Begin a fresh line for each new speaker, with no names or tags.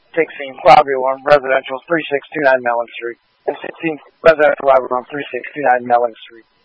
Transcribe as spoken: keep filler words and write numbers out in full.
sixteen Flavia One Residential, three six two nine Melling Street. And sixteen Residential Flavia One, three six two nine Melling Street.